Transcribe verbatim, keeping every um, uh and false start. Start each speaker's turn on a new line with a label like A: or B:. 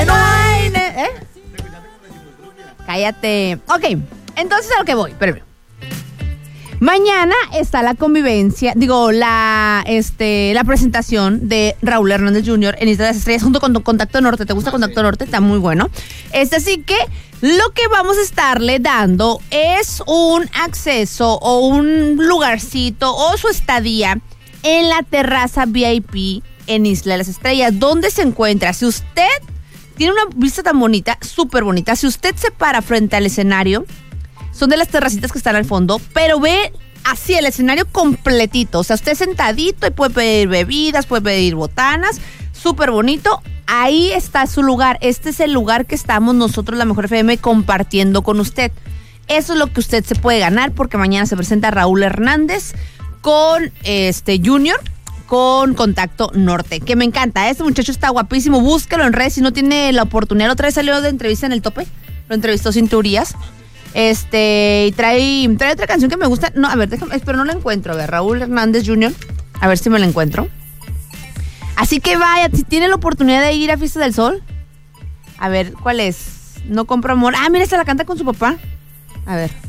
A: Que no hay... ¿Eh? Cállate. Ok, entonces a lo que voy, espérame. Mañana está la convivencia, digo, la este la presentación de Raúl Hernández junior en Isla de las Estrellas junto con Contacto Norte. ¿Te gusta Contacto Norte? Está muy bueno. Es así que lo que vamos a estarle dando es un acceso o un lugarcito o su estadía en la terraza V I P en Isla de las Estrellas. ¿Dónde se encuentra? Si usted tiene una vista tan bonita, súper bonita, si usted se para frente al escenario, son de las terracitas que están al fondo, pero ve así el escenario completito. O sea, usted sentadito y puede pedir bebidas, puede pedir botanas, súper bonito. Ahí está su lugar. Este es el lugar que estamos nosotros, La Mejor F M, compartiendo con usted. Eso es lo que usted se puede ganar, porque mañana se presenta Raúl Hernández con este Junior, con Contacto Norte, que me encanta. Este muchacho está guapísimo. Búsquelo en redes si no tiene la oportunidad. Otra vez salió de entrevista en El Tope. Lo entrevistó Cinturías. Este, y trae, trae otra canción que me gusta. No, a ver, déjame, pero no la encuentro. A ver, Raúl Hernández junior A ver si me la encuentro. Así que vaya, si tiene la oportunidad de ir a Fiesta del Sol. A ver, ¿cuál es? No compro amor. Ah, mira, se la canta con su papá. A ver.